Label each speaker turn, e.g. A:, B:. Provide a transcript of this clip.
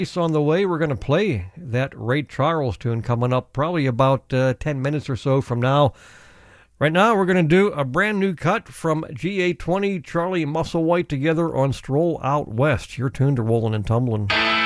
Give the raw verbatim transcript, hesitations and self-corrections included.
A: On the way, we're going to play that Ray Charles tune coming up probably about uh, ten minutes or so from now. Right now, we're going to do a brand new cut from G A twenty, Charlie Musselwhite together on Stroll Out West. You're tuned to Rollin' and Tumblin'.